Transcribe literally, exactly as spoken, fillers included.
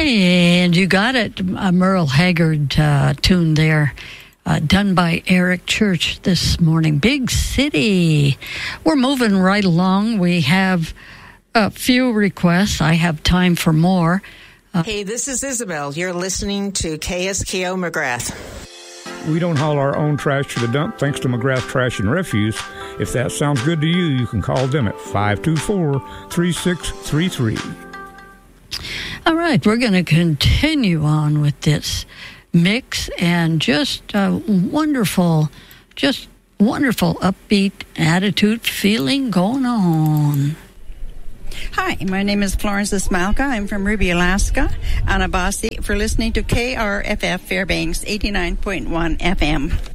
And you got it, a Merle Haggard uh, tune there, uh, done by Eric Church this morning. Big City. We're moving right along. We have a few requests. I have time for more. Uh, hey, this is Isabel. You're listening to K S K O McGrath. We don't haul our own trash to the dump thanks to McGrath Trash and Refuse. If that sounds good to you, you can call them at five two four, three six three three. All right, we're going to continue on with this mix and just a wonderful, just wonderful upbeat attitude feeling going on. Hi, my name is Florence Esmalka. I'm from Ruby, Alaska. Anabasi for listening to K R F F Fairbanks eighty-nine point one F M.